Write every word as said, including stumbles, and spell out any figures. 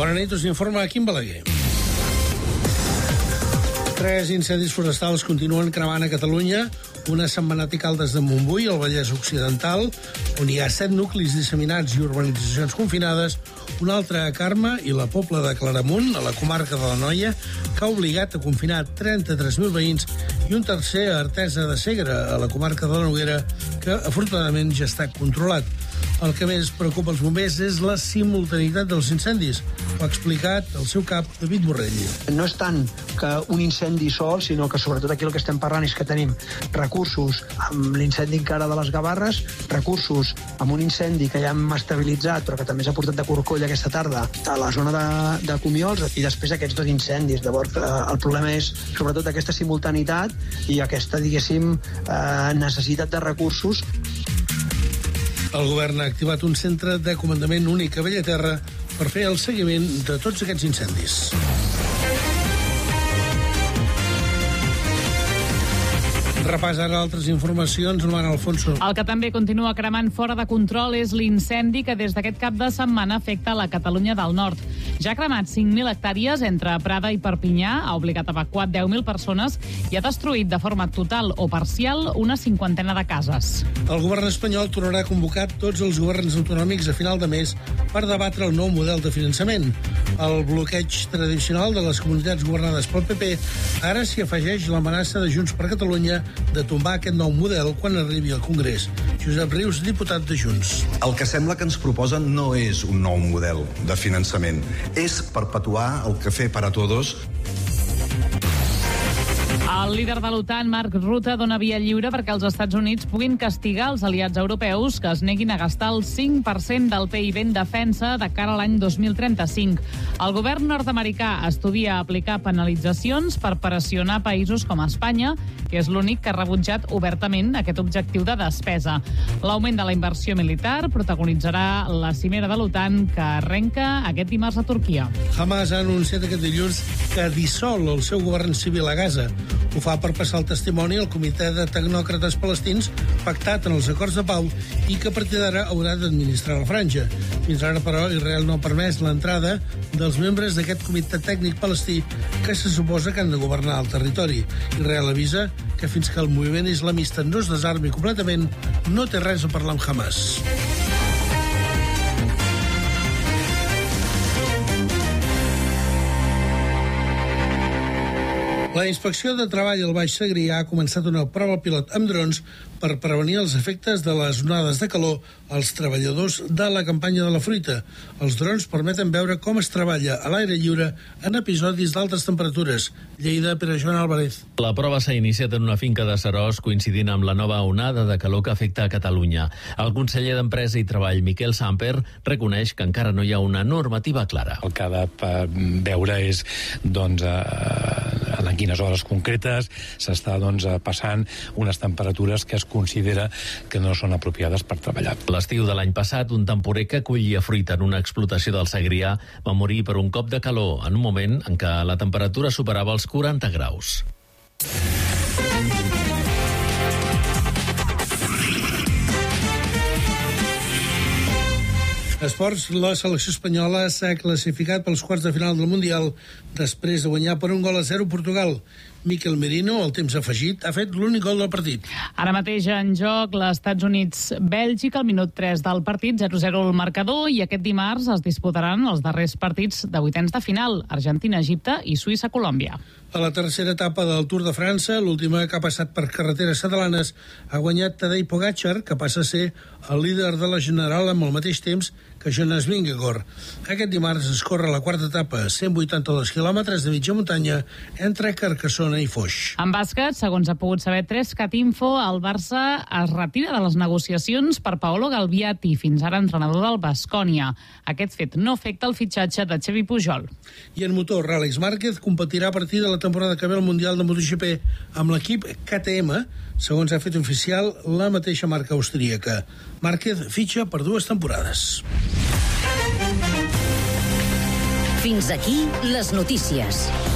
Bona nit, us informa Quim Balaguer. Tres incendis forestals continuen cremant a Catalunya, una a Sant Manat i Caldes de Montbui, al Vallès Occidental, on hi ha set nuclis disseminats i urbanitzacions confinades, un altre a Carme i la Pobla de Claramunt, a la comarca de l'Anoia, que ha obligat a confinar trenta-tres mil veïns, i un tercer a Artesa de Segre, a la comarca de la Noguera, que afortunadament ja està controlat. El que més preocupa els bombers és la simultaneïtat dels incendis. Ho ha explicat el seu cap, David Borrell. No és tant que un incendi sol, sinó que sobretot aquí el que estem parlant és que tenim recursos amb l'incendi encara de les Gavarres, recursos amb un incendi que ja hem estabilitzat però que també s'ha portat de corcoll aquesta tarda a la zona de, de Comiols, i després aquests dos incendis. Llavors el problema és sobretot aquesta simultaneïtat i aquesta, diguéssim, eh, necessitat de recursos. El govern ha activat un centre de comandament únic a Bellaterra per fer el seguiment de tots aquests incendis. Repàs ara altres informacions, Joan Alfonso. El que també continua cremant fora de control és l'incendi que des d'aquest cap de setmana afecta la Catalunya del Nord. Ja ha cremat cinc mil hectàrees entre Prada i Perpinyà, ha obligat a evacuar deu mil persones i ha destruït de forma total o parcial una cinquantena de cases. El govern espanyol tornarà a convocar tots els governs autonòmics a final de mes per debatre el nou model de finançament. Al bloqueig tradicional de les comunitats governades pel P P ara s'hi afegeix l'amenaça de Junts per Catalunya de tombar aquest nou model quan arribi al Congrés. Josep Rius, diputat de Junts. El que sembla que ens proposen no és un nou model de finançament, és perpetuar el café para todos. El líder de l'OTAN, Mark Rutte, dona via lliure perquè els Estats Units puguin castigar els aliats europeus que es neguin a gastar el cinc per cent del P I B en defensa de cara a l'any dos mil trenta-cinc. El govern nord-americà estudia aplicar penalitzacions per pressionar països com Espanya, que és l'únic que ha rebutjat obertament aquest objectiu de despesa. L'augment de la inversió militar protagonitzarà la cimera de l'OTAN que arrenca aquest dimarts a Turquia. Hamas ha anunciat aquest dilluns que dissol el seu govern civil a Gaza. Ho fa per passar el testimoni al comitè de tecnòcrates palestins pactat en els acords de pau i que a partir d'ara haurà d'administrar la franja. Fins ara, però, Israel no ha permès l'entrada dels membres d'aquest comitè tècnic palestí que se suposa que han de governar el territori. Israel avisa que fins que el moviment islamista no es desarmi completament no té res a parlar amb Hamas. La Inspecció de Treball al Baix Segrià ha començat una prova pilot amb drons per prevenir els efectes de les onades de calor als treballadors de la campanya de la fruita. Els drons permeten veure com es treballa a l'aire lliure en episodis d'altes temperatures. Lleida, Pere Joan Álvarez. La prova s'ha iniciat en una finca de Seròs coincidint amb la nova onada de calor que afecta a Catalunya. El conseller d'Empresa i Treball, Miquel Samper, reconeix que encara no hi ha una normativa clara. El que ha de veure és, doncs, en quines hores concretes s'està doncs, passant unes temperatures que es considera que no són apropiades per treballar. L'estiu de l'any passat, un temporer que collia fruita en una explotació del Segrià va morir per un cop de calor en un moment en què la temperatura superava els quaranta graus. Esports, la selecció espanyola s'ha classificat pels quarts de final del Mundial després de guanyar per un gol a zero Portugal. Miquel Merino, al temps afegit, ha fet l'únic gol del partit. Ara mateix en joc l'Estats Units-Bèlgica, al minut tres del partit, zero a zero el marcador, i aquest dimarts es disputaran els darrers partits de vuitens de final, Argentina-Egipte i Suïssa-Colòmbia. A la tercera etapa del Tour de França, l'última que ha passat per carreteres catalanes, ha guanyat Tadej Pogačar, que passa a ser el líder de la general amb el mateix temps que Jonas Vingegaard. Aquest dimarts es corre la quarta etapa, cent vuitanta-dos quilòmetres de mitja muntanya entre Carcassona i Foix. En bàsquet, segons ha pogut saber tres cat info, el Barça es retira de les negociacions per Paolo Galbiati, fins ara entrenador del Baskonia. Aquest fet no afecta el fitxatge de Xavi Pujol. I en motor, Àlex Márquez competirà a partir de la temporada que ve al Mundial de MotoGP amb l'equip K T M, segons ha fet oficial la mateixa marca austríaca. Márquez fitxa per dues temporades. Fins aquí les notícies.